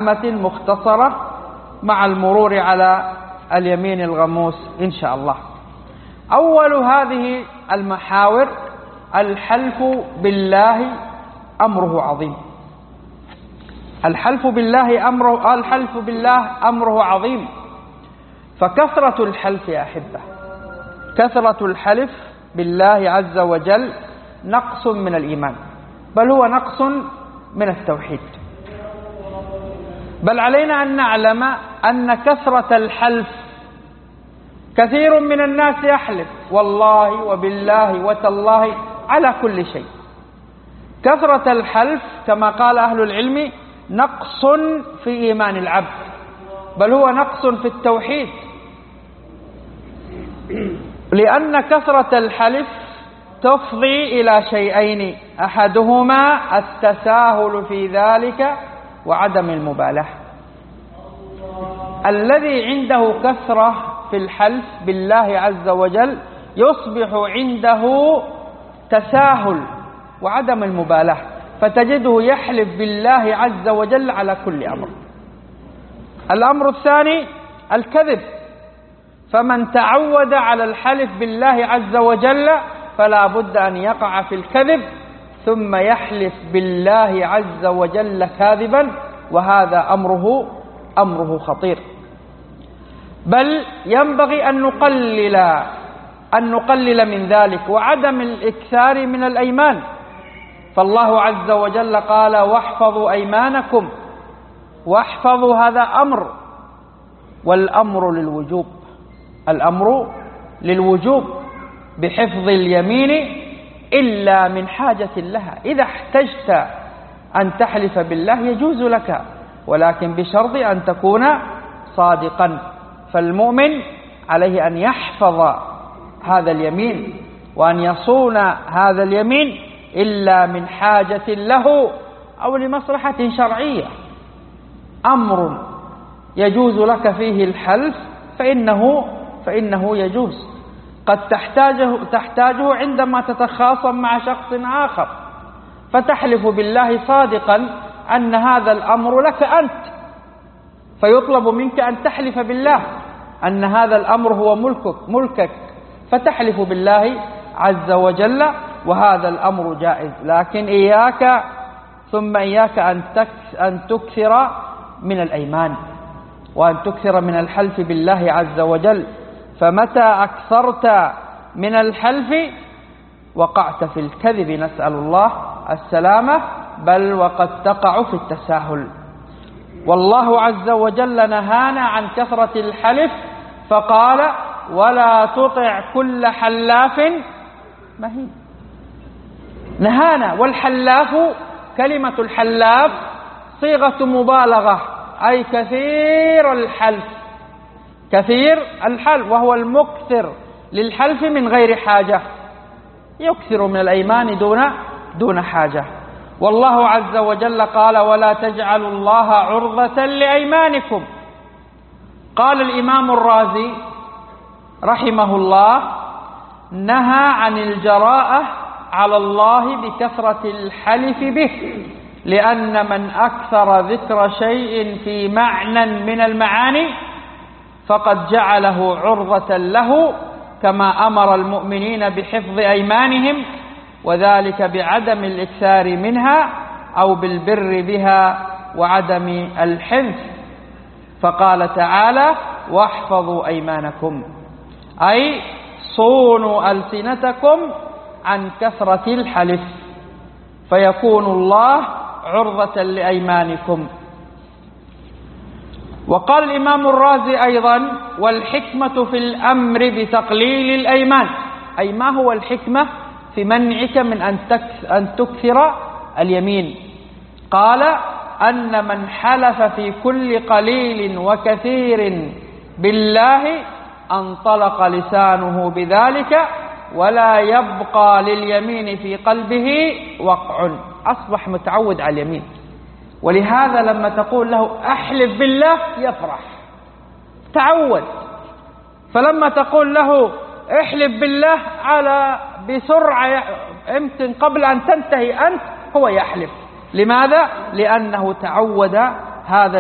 مختصرة مع المرور على اليمين الغموس إن شاء الله. أول هذه المحاور: الحلف بالله أمره عظيم. الحلف بالله أمره عظيم. فكثرة الحلف يا أحبة، كثرة الحلف بالله عز وجل نقص من الإيمان، بل هو نقص من التوحيد. بل علينا أن نعلم أن كثرة الحلف، كثير من الناس يحلف والله وبالله وتالله على كل شيء. كثرة الحلف كما قال أهل العلم نقص في إيمان العبد، بل هو نقص في التوحيد، لأن كثرة الحلف تفضي إلى شيئين: أحدهما التساهل في ذلك وعدم المبالاة. الذي عنده كثرة في الحلف بالله عز وجل يصبح عنده تساهل وعدم المبالاة، فتجده يحلف بالله عز وجل على كل أمر. الأمر الثاني الكذب، فمن تعود على الحلف بالله عز وجل فلا بد أن يقع في الكذب ثم يحلف بالله عز وجل كاذبا، وهذا أمره خطير. بل ينبغي أن نقلل من ذلك وعدم الإكثار من الأيمان. فالله عز وجل قال: واحفظوا أيمانكم. واحفظوا هذا أمر، والأمر للوجوب. الأمر للوجوب بحفظ اليمين إلا من حاجة لها. إذا احتجت أن تحلف بالله يجوز لك، ولكن بشرط أن تكون صادقا. فالمؤمن عليه أن يحفظ هذا اليمين وأن يصون هذا اليمين إلا من حاجة له أو لمصلحة شرعية. أمر يجوز لك فيه الحلف فإنه يجوز. قد تحتاجه عندما تتخاصم مع شخص آخر، فتحلف بالله صادقا أن هذا الأمر لك أنت، فيطلب منك أن تحلف بالله أن هذا الأمر هو ملكك، فتحلف بالله عز وجل، وهذا الأمر جائز. لكن إياك أن تكثر من الأيمان وأن تكثر من الحلف بالله عز وجل. فمتى أكثرت من الحلف وقعت في الكذب، نسأل الله السلامة، بل وقد تقع في التساهل. والله عز وجل نهانا عن كثرة الحلف فقال: ولا تطع كل حلاف مهين. نهانا. والحلاف، كلمة الحلاف صيغة مبالغة، أي كثير الحلف، كثير الحلف، وهو المكثر للحلف من غير حاجة، يكثر من الأيمان دون حاجة. والله عز وجل قال: ولا تجعلوا الله عرضة لأيمانكم. قال الإمام الرازي رحمه الله: نهى عن الجراءة على الله بكثرة الحلف به، لأن من أكثر ذكر شيء في معنى من المعاني فقد جعله عرضة له، كما أمر المؤمنين بحفظ أيمانهم، وذلك بعدم الإكثار منها أو بالبر بها وعدم الحنث. فقال تعالى: واحفظوا أيمانكم، أي صونوا ألسنتكم عن كثرة الحلف، فيكون الله عرضة لأيمانكم. وقال الإمام الرازي أيضا: والحكمة في الأمر بتقليل الأيمان. أي ما هو الحكمة في منعك من أن تكثر اليمين؟ قال: أن من حلف في كل قليل وكثير بالله انطلق لسانه بذلك، ولا يبقى لليمين في قلبه وقع، أصبح متعود على اليمين. ولهذا لما تقول له أحلف بالله يفرح، تعود. فلما تقول له احلف بالله بسرعة، يمكن قبل أن تنتهي أنت هو يحلف. لماذا؟ لأنه تعود هذا